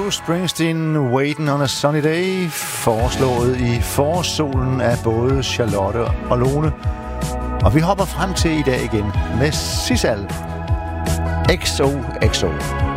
Bruce Springsteen, Waiting on a Sunny Day, foreslået i forårssolen af både Charlotte og Lone. Og vi hopper frem til i dag igen med Sissal. XOXO.